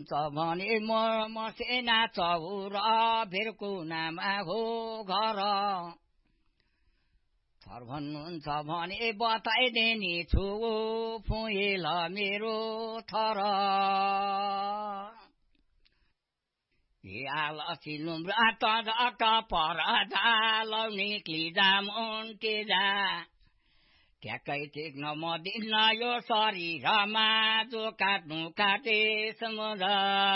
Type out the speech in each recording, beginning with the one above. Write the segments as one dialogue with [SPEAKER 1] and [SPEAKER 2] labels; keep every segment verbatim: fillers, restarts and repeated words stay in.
[SPEAKER 1] भन्नुहुन्छ भने म मसेना चौर भिरकुनामा हो घर थर भन्नुहुन्छ भने बताइदिने छु फुइल मेरो थर आलसी लुम्रा तजट परदा लाउने क्लिजा मुन्टिजा ठ्याक्कै टेक्न म दिन्न यो शरीरमा जो काट्नु काटे समुद्र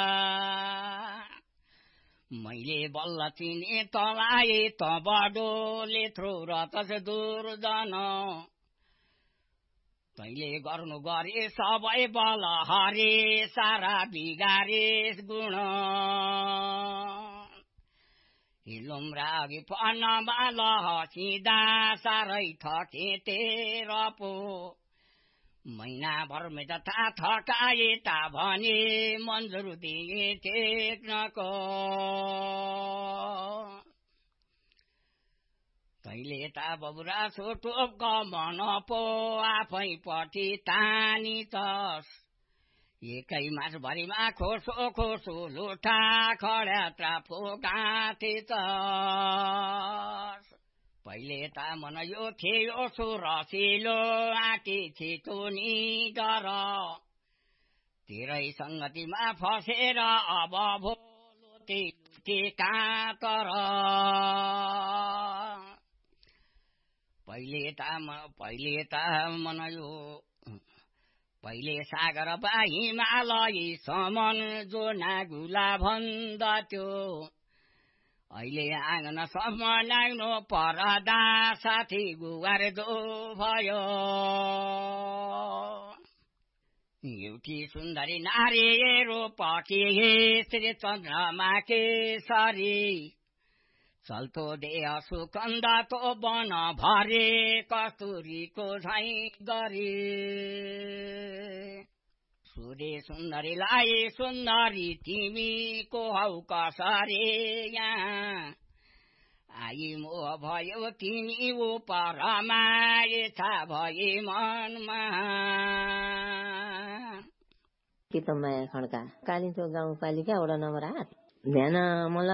[SPEAKER 1] मैले बल्ल चिने तलाई त बडो लेथ्रो र तस दुर्जन तैले गर्नु गरे सबै बल हरे सारा बिगारे गुण हिलुम्रा अघि पनमा लहसिँदा साह्रै थकेतेर पो महिनाभरमै तथा थकाए ता भने मन्जुर दिए टेक्नको तैले ता बबुरा छोटो गमन पो आफै पटी तानी तस एकै मासभरिमा खोसो खोसो लुठा खड्यात्रा फुकाथे तस पहिले त मन यो थियो सुरसिलो आँटी छिटो नि डर तेरै सङ्गतिमा फसेर अब भो लुटी लुटी कातर पहिले त पहिले त मन यो पहिले सागर बा हिमालय समन जो नागुला भन्दथ्यो अहिले आँगन सम्म लाग्नु परदा साथी गुवार दो भयो एउटी सुन्दरी नारी रूपकी श्री चन्द्रमा केसरी चल्तो देह सुकन्द तो बन भरे कस्तुरीको झैं गरी सूर्य सुन्दरीलाई सुन्दरी तिमीको हौ कसरी यहाँ आई मोह भयो तिमी उपरमा इच्छा भए मनमा
[SPEAKER 2] कि त माया खड्का कालिम्पोङ गाउँपालिका वडा नम्बर आठ ध्यान